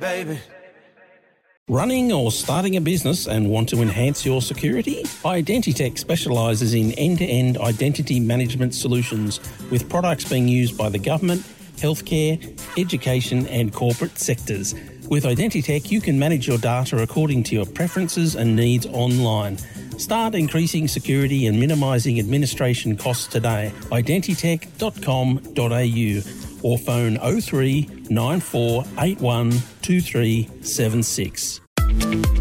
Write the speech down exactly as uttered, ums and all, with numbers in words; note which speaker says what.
Speaker 1: baby.
Speaker 2: Running or starting a business and want to enhance your security? Identitech specialises in end-to-end identity management solutions with products being used by the government, healthcare, education and corporate sectors. With Identitech, you can manage your data according to your preferences and needs online. Start increasing security and minimising administration costs today. identitech dot com dot a u or phone oh three nine four eight one two three seven six.